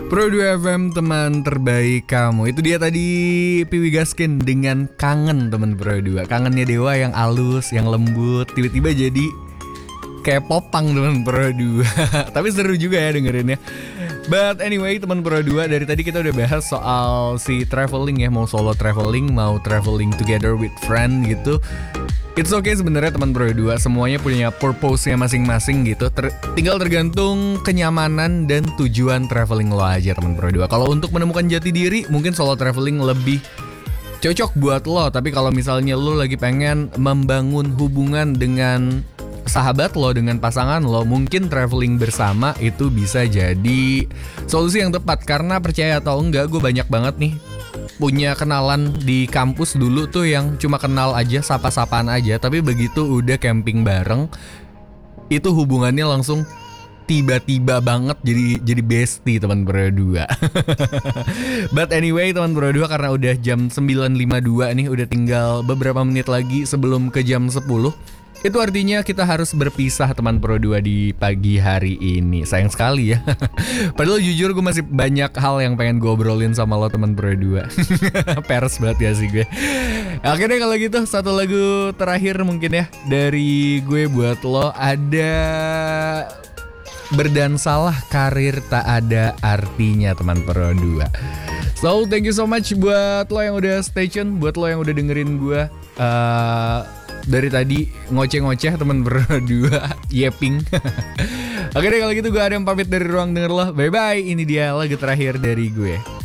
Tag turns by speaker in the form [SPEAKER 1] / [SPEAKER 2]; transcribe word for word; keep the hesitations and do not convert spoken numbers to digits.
[SPEAKER 1] Pro dua F M, teman terbaik kamu. Itu dia tadi Piwi Gaskin dengan Kangen, teman Pro dua. Kangennya Dewa yang halus, yang lembut, tiba-tiba jadi kayak popang, teman Pro dua. Tapi seru juga ya dengerinnya. But anyway, teman Pro dua, dari tadi kita udah bahas soal si traveling ya. Mau solo traveling, mau traveling together with friend gitu. It's okay sebenarnya teman Pro dua, semuanya punya purpose-nya masing-masing gitu. Ter- tinggal tergantung kenyamanan dan tujuan traveling lo aja teman Pro dua. Kalau untuk menemukan jati diri, mungkin solo traveling lebih cocok buat lo. Tapi kalau misalnya lo lagi pengen membangun hubungan dengan sahabat lo, dengan pasangan lo, mungkin traveling bersama itu bisa jadi solusi yang tepat. Karena percaya atau enggak, gue banyak banget nih punya kenalan di kampus dulu tuh yang cuma kenal aja, sapa-sapaan aja. Tapi begitu udah camping bareng, itu hubungannya langsung tiba-tiba banget jadi jadi bestie teman Pro dua. But anyway teman Pro dua, karena udah jam sembilan lima puluh dua nih, udah tinggal beberapa menit lagi sebelum ke jam sepuluh. Itu artinya kita harus berpisah teman Pro dua di pagi hari ini. Sayang sekali ya. Padahal jujur gue masih banyak hal yang pengen gue obrolin sama lo teman Pro dua. Pers banget ya sih gue. Oke deh kalau gitu, satu lagu terakhir mungkin ya dari gue buat lo. Ada Berdansalah Karir Tak Ada Artinya teman Pro dua. So thank you so much buat lo yang udah stay tune, buat lo yang udah dengerin gue uh, dari tadi ngoceh-ngoceh teman berdua, yeping. Oke deh kalau gitu gue ada yang pamit dari ruang denger lo. Bye bye, ini dia lagu terakhir dari gue.